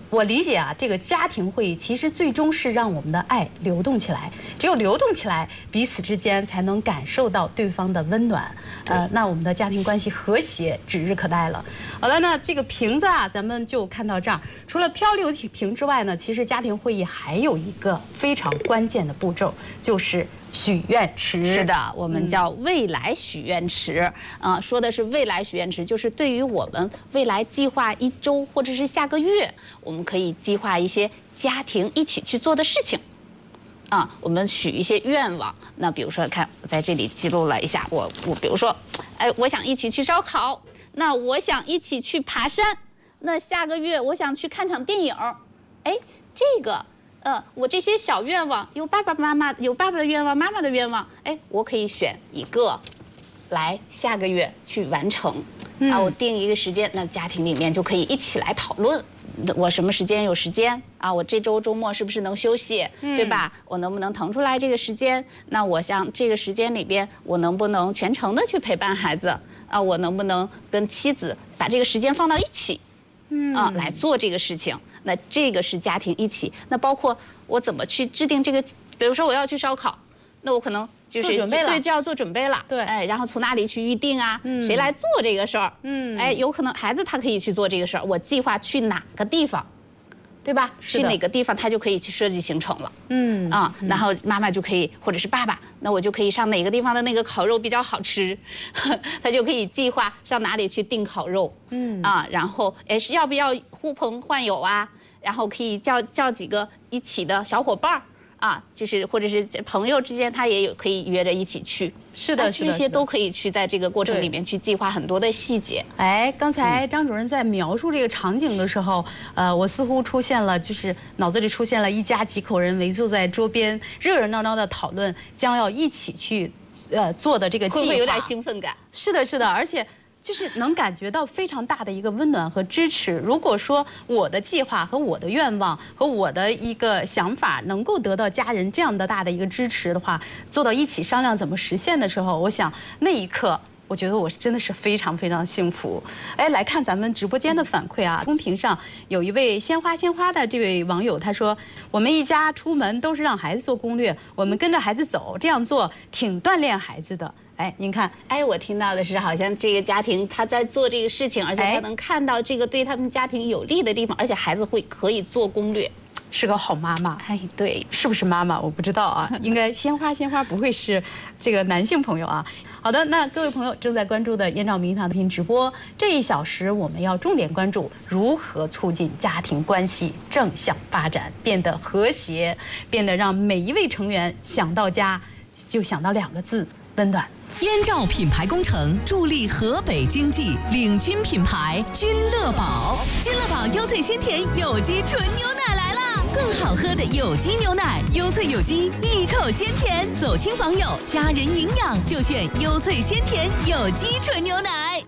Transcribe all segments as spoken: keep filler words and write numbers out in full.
我理解啊，这个家庭会议其实最终是让我们的爱流动起来，只有流动起来，彼此之间才能感受到对方的温暖。呃，那我们的家庭关系和谐指日可待了。好了，那这个瓶子啊，咱们就看到这儿。除了漂流瓶之外呢，其实家庭会议还有一个非常关键的步骤，就是许愿池。 是的，我们叫未来许愿池。啊、呃，说的是未来许愿池，就是对于我们未来计划一周或者是下个月，我们可以计划一些家庭一起去做的事情。啊，我们许一些愿望。那比如说，看我在这里记录了一下，我我比如说，哎，我想一起去烧烤，那我想一起去爬山，那下个月我想去看场电影，哎，这个。呃，我这些小愿望有爸爸妈妈有爸爸的愿望，妈妈的愿望，哎，我可以选一个，来下个月去完成。嗯、啊，我定一个时间，那家庭里面就可以一起来讨论，我什么时间有时间啊？我这周周末是不是能休息，嗯、对吧？我能不能腾出来这个时间？那我想这个时间里边，我能不能全程的去陪伴孩子？啊，我能不能跟妻子把这个时间放到一起？嗯啊，来做这个事情。那这个是家庭一起，那包括我怎么去制定这个，比如说我要去烧烤，那我可能就是准备了， 对，就要做准备了， 对， 哎，然后从哪里去预定啊？嗯，谁来做这个事儿？嗯，哎，有可能孩子他可以去做这个事儿，我计划去哪个地方，对吧？去哪个地方他就可以去设计行程了。嗯啊，然后妈妈就可以，或者是爸爸，那我就可以上哪个地方的那个烤肉比较好吃，他就可以计划上哪里去订烤肉。嗯啊，然后哎是要不要呼朋唤友啊？然后可以叫叫几个一起的小伙伴儿啊，就是或者是朋友之间，他也有可以约着一起去。 是的， 这些都可以去在这个过程里面去计划很多的细节。 哎，刚才张主任在描述这个场景的时候，呃，我似乎出现了，就是脑子里出现了一家几口人围坐在桌边，热热闹闹的讨论将要一起去呃做的这个计划， 会不会有点兴奋感？ 是的，是的，而且。就是能感觉到非常大的一个温暖和支持。如果说我的计划和我的愿望和我的一个想法能够得到家人这样的大的一个支持的话，坐到一起商量怎么实现的时候，我想那一刻，我觉得我真的是非常非常幸福。哎，来看咱们直播间的反馈啊，公屏上有一位鲜花鲜花的这位网友，他说：“我们一家出门都是让孩子做攻略，我们跟着孩子走，这样做挺锻炼孩子的。”哎，您看， 哎，我听到的是，好像这个家庭他在做这个事情，而且他能看到这个对他们家庭有利的地方，而且孩子会可以做攻略， 是个好妈妈。 哎，对， 是不是妈妈？我不知道啊，应该鲜花鲜花不会是这个男性朋友啊。好的，那各位朋友正在关注的燕赵明堂频直播这一小时，我们要重点关注如何促进家庭关系正向发展，变得和谐，变得让每一位成员想到家就想到两个字：温暖。 燕赵品牌工程助力河北经济，领军品牌君乐宝。君乐宝优萃鲜甜有机纯牛奶来啦！更好喝的有机牛奶，优萃有机，一口鲜甜。走亲访友，家人营养就选优萃鲜甜有机纯牛奶。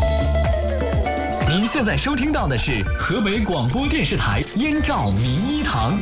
您现在收听到的是河北广播电视台燕赵名医堂。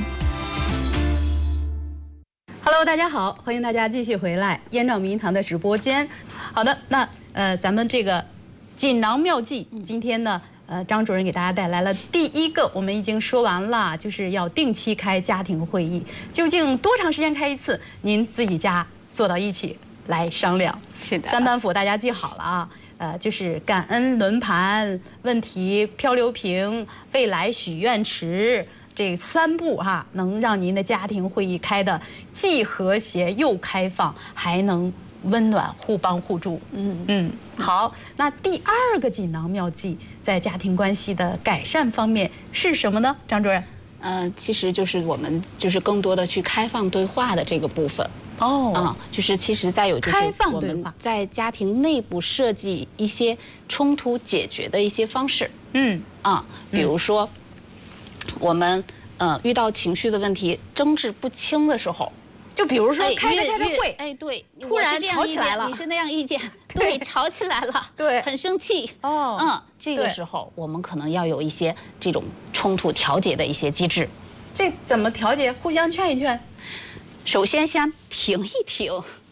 Hello， 大家好，欢迎大家继续回来燕赵名医堂的直播间。好的，那呃，咱们这个锦囊妙计，今天呢，呃，张主任给大家带来了第一个，我们已经说完了，就是要定期开家庭会议，究竟多长时间开一次？您自己家坐到一起来商量。 是的， 三板斧大家记好了啊。呃，就是感恩轮盘、问题漂流瓶、未来许愿池。这三步哈、啊，能让您的家庭会议开的既和谐又开放，还能温暖互帮互助。嗯嗯，好，那第二个锦囊妙计在家庭关系的改善方面是什么呢？张主任？ 呃，其实就是我们就是更多的去开放对话的这个部分。哦，啊、嗯，就是其实再有就是开放对话， 我们在家庭内部设计一些冲突解决的一些方式。嗯啊，比如说。嗯我们呃遇到情绪的问题、争执不清的时候， 就比如说开着开着会， 哎，对， 突然吵起来了， 你是那样意见，对，吵起来了， 对， 很生气，哦，嗯，这个时候我们可能要有一些这种冲突调节的一些机制。 这怎么调节？互相劝一劝。 首先先停一停，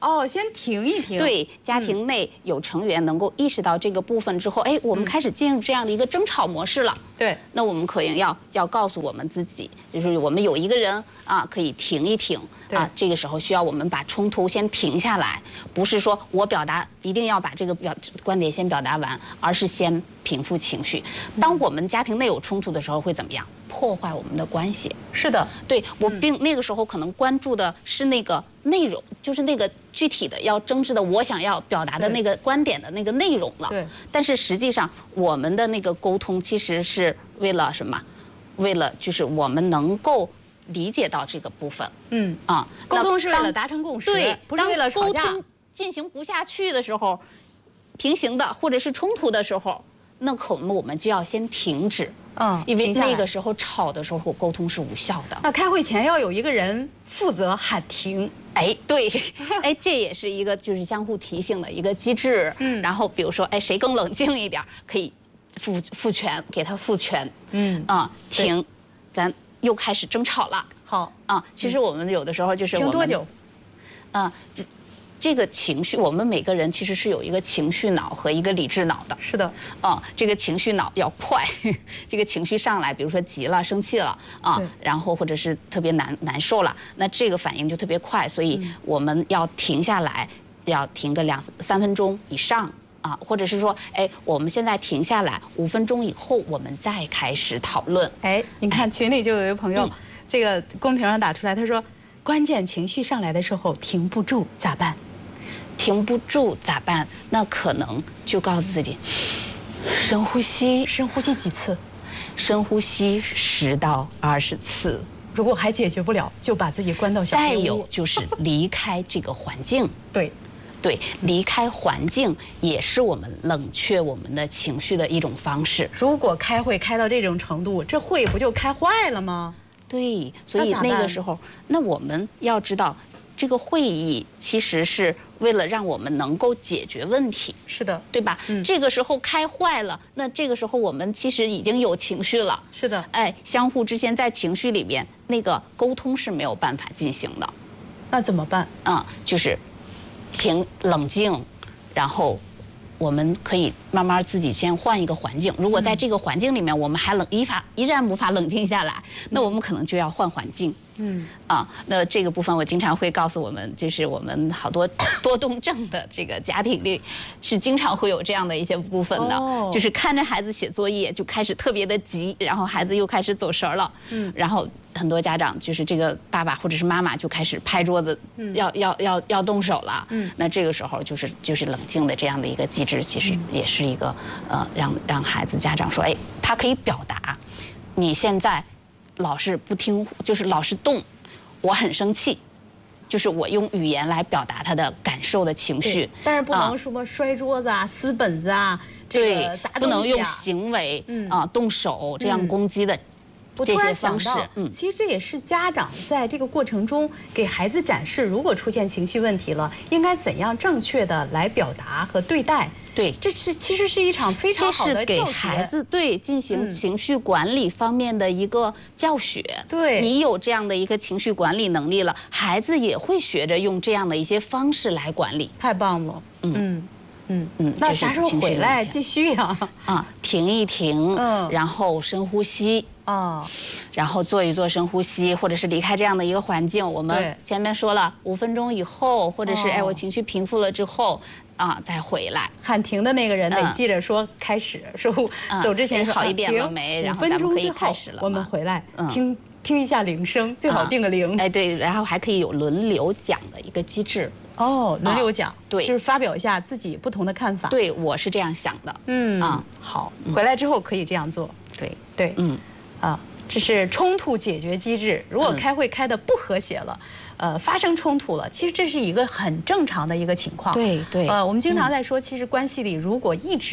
哦，先停一停。 对，家庭内有成员能够意识到这个部分之后，哎，我们开始进入这样的一个争吵模式了。 对， 那我们可能要要告诉我们自己，就是我们有一个人啊，可以停一停啊，这个时候需要我们把冲突先停下来，不是说我表达一定要把这个表观点先表达完，而是先平复情绪。当我们家庭内有冲突的时候，会怎么样？破坏我们的关系。 是的， 对我并那个时候可能关注的是那个内容，就是那个具体的要争执的我想要表达的那个观点的那个内容了。 对， 但是实际上我们的那个沟通其实是为了什么？为了就是我们能够理解到这个部分。 嗯啊， 沟通是为了达成共识， 对， 不是为了吵架。 当沟通进行不下去的时候，平行的或者是冲突的时候，那可能我们就要先停止。 嗯， 因为那个时候吵的时候，沟通是无效的。 那开会前要有一个人负责喊停。 哎，对，哎，这也是一个就是相互提醒的一个机制。嗯，然后比如说，哎，谁更冷静一点，可以复复权，给他复权。嗯啊，停，咱又开始争吵了。 好啊，其实我们有的时候就是停多久？ 啊。这个情绪，我们每个人其实是有一个情绪脑和一个理智脑的。 是的， 啊，这个情绪脑要快，这个情绪上来，比如说急了、生气了啊，然后或者是特别难难受了，那这个反应就特别快，所以我们要停下来，要停个两三分钟以上啊，或者是说，哎，我们现在停下来，五分钟以后我们再开始讨论。 哎，你看群里就有一个朋友，这个公屏上打出来，他说，关键情绪上来的时候停不住咋办？ 停不住咋办？那可能就告诉自己，深呼吸， 深呼吸几次？ 深呼吸十到二十次。 如果还解决不了，就把自己关到小黑屋。 再有就是离开这个环境。 对， 对，离开环境也是我们冷却我们的情绪的一种方式。 如果开会开到这种程度，这会不就开坏了吗？ 对，所以那个时候，那我们要知道。这个会议其实是为了让我们能够解决问题， 是的， 对吧？嗯，这个时候开坏了，那这个时候我们其实已经有情绪了， 是的， 哎，相互之间在情绪里边，那个沟通是没有办法进行的。 那怎么办？ 啊、嗯，就是停，冷静，然后我们可以慢慢自己先换一个环境。如果在这个环境里面我们还冷依法依然无法冷静下来，那我们可能就要换环境。嗯啊，那这个部分我经常会告诉我们，就是我们好多多动症的这个家庭里，是经常会有这样的一些部分的，哦、就是看着孩子写作业就开始特别的急，然后孩子又开始走神了，嗯，然后很多家长就是这个爸爸或者是妈妈就开始拍桌子，嗯、要要要要动手了，嗯，那这个时候就是就是冷静的这样的一个机制，其实也是一个呃让让孩子家长说，哎，他可以表达，你现在。老是不听，就是老是动，我很生气，就是我用语言来表达他的感受的情绪， 但是不能什么摔桌子啊、撕本子啊，这个砸东西啊， 不能用行为啊、动手这样攻击的。这些方式， 嗯，其实这也是家长在这个过程中给孩子展示，如果出现情绪问题了，应该怎样正确的来表达和对待。 对， 这是其实是一场非常好的教学， 给孩子对进行情绪管理方面的一个教学。 对， 你有这样的一个情绪管理能力了，孩子也会学着用这样的一些方式来管理。 太棒了，嗯。嗯嗯，那啥时候回来继续呀？ 啊，停一停，嗯，然后深呼吸， 哦， 然后做一做深呼吸，或者是离开这样的一个环境。我们前面说了，五分钟以后，或者是哎我情绪平复了之后，啊再回来。 喊停的那个人得记着说开始，说走之前好一点了没？然后咱们可以开始了。 我们回来听听一下铃声，最好定个铃。 哎对，然后还可以有轮流讲的一个机制。 哦，轮流讲， 对， 就是发表一下自己不同的看法。 对，我是这样想的。 嗯啊，好，回来之后可以这样做。 对对，嗯，啊，这是冲突解决机制。如果开会开得不和谐了，呃，发生冲突了，其实这是一个很正常的一个情况。 对对。 呃，我们经常在说，其实关系里如果一直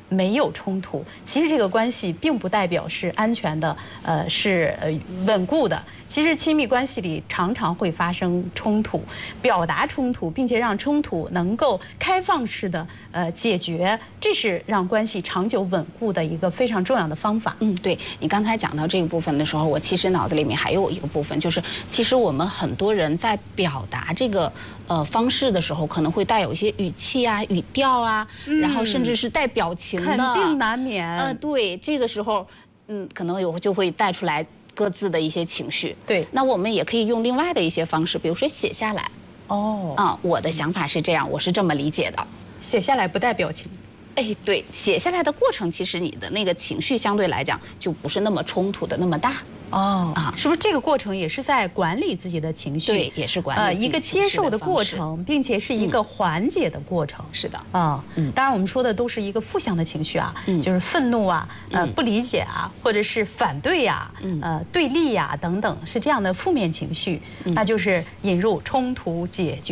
没有冲突，其实这个关系并不代表是安全的，呃，是呃稳固的。其实亲密关系里常常会发生冲突，表达冲突，并且让冲突能够开放式的呃解决，这是让关系长久稳固的一个非常重要的方法。 嗯，对，你刚才讲到这个部分的时候，我其实脑子里面还有一个部分，就是其实我们很多人在表达这个呃方式的时候，可能会带有一些语气啊、语调啊，嗯、然后甚至是带表情的， 肯定难免。 呃，对，这个时候，嗯，可能有就会带出来各自的一些情绪。 对， 那我们也可以用另外的一些方式，比如说写下来。 哦， 啊，我的想法是这样，我是这么理解的。 写下来不带表情。 哎，对，写下来的过程，其实你的那个情绪相对来讲就不是那么冲突的那么大。 哦啊，是不是这个过程也是在管理自己的情绪？ 对，也是管理呃一个接受的过程，并且是一个缓解的过程。 是的， 啊，嗯，当然我们说的都是一个负向的情绪啊，就是愤怒啊，呃，不理解啊，或者是反对呀，呃，对立呀等等，是这样的负面情绪，那就是引入冲突解决。